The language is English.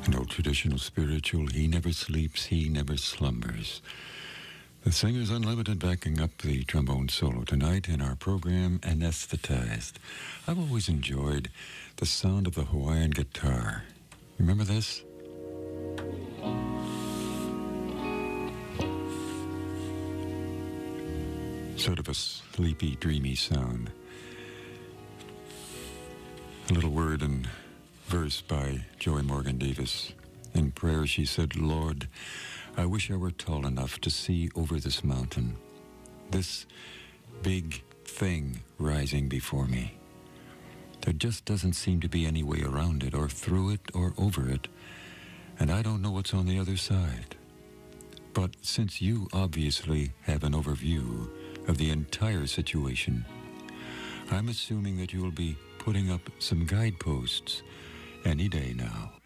An old traditional spiritual, he never sleeps, he never slumbers. The Singers Unlimited backing up the trombone solo tonight in our program, Anesthetized. I've always enjoyed the sound of the Hawaiian guitar. Remember this? Sort of a sleepy, dreamy sound. A little word and verse by Joy Morgan Davis. In prayer she said, Lord, I wish I were tall enough to see over this mountain, this big thing rising before me. There just doesn't seem to be any way around it or through it or over it, and I don't know what's on the other side. But since you obviously have an overview of the entire situation, I'm assuming that you will be putting up some guideposts any day now.